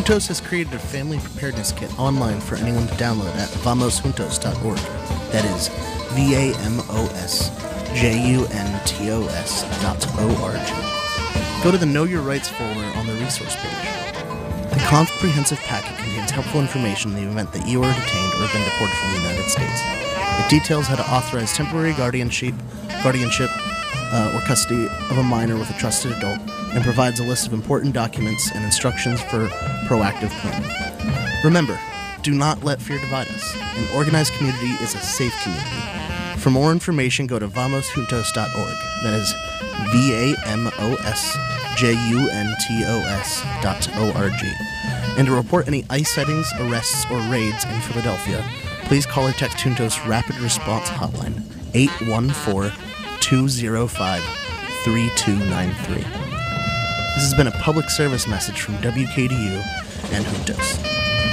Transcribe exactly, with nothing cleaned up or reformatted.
Juntos has created a family preparedness kit online for anyone to download at vamos juntos dot org. That is V A M O S J U N T O S dot O R G. Go to the Know Your Rights folder on the resource page. The comprehensive packet contains helpful information in the event that you are detained or have been deported from the United States. It details how to authorize temporary guardianship, guardianship uh, or custody of a minor with a trusted adult, and provides a list of important documents and instructions for proactive planning. Remember, do not let fear divide us. An organized community is a safe community. For more information, go to vamos juntos dot org. That is V A M O S J U N T O S dot O R G. And to report any ICE sightings, arrests, or raids in Philadelphia, please call or text Juntos Rapid Response Hotline, eight one four, two zero five, three two nine three. This has been a public service message from W K D U and Juntos.